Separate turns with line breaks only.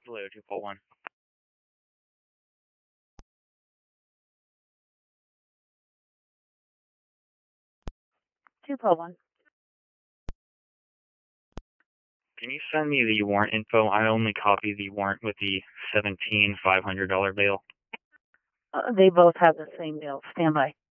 Blue 241.
241.
Can you send me the warrant info? I only copy the warrant with the $17,500 bail.
They both have the same bill. Stand by.